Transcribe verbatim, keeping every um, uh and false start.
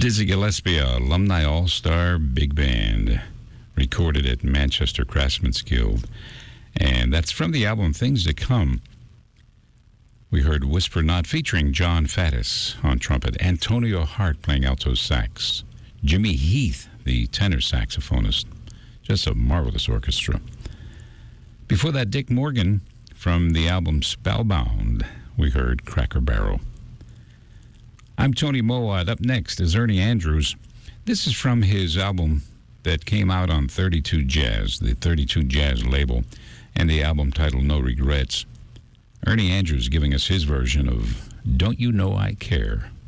Dizzy Gillespie, Alumni All-Star Big Band, recorded at Manchester Craftsmen's Guild. And that's from the album Things to Come. We heard Whisper Not, featuring John Faddis on trumpet, Antonio Hart playing alto sax, Jimmy Heath, the tenor saxophonist. Just a marvelous orchestra. Before that, Dick Morgan from the album Spellbound. We heard Cracker Barrel. I'm Tony Mowatt. Up next is Ernie Andrews. This is from his album that came out on thirty-two Jazz, the thirty-two Jazz label, and the album titled No Regrets. Ernie Andrews giving us his version of Don't You Know I Care.